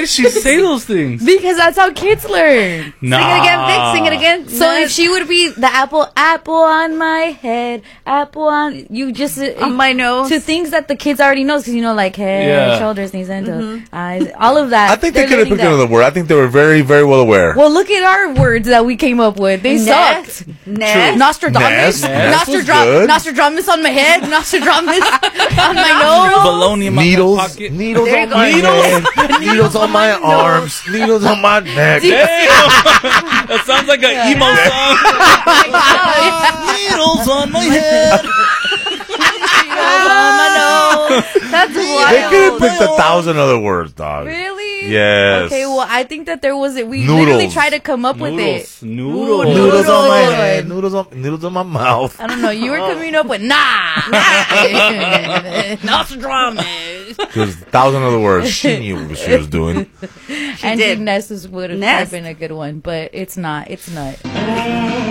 did she say those things? Because that's how kids learn. Nah. Sing it again, Vic. Sing it again. So if she would be the apple on my head, apple on you, just on my nose, to things that the kids already knows, because like head, Yeah. shoulders, knees, and toes, eyes, all of that. I think they They're could have learning picked that. another word. I think they were very, very well aware. Well, look at our words that we came up with. They sucked. Nest. Nostradamus. Nest was good. Nostradamus on my head. Nostradamus on my nose. Baloney in my pocket. Needles There on you my go. head, needles on my arms, needles on my neck. Damn. That sounds like an emo song. Needles on my head. On my nose. That's They wild. could have picked 1,000 other words, dog. Really? Yes. Okay, well, I think that there was we Noodles. literally tried to come up with it. Noodles. Noodles on my head, noodles on my mouth. I don't know. You were coming up with Nostradamus. There's 1,000 other words. She knew what she was doing. And did. Ness would have Ness. been a good one, but it's not. It's not.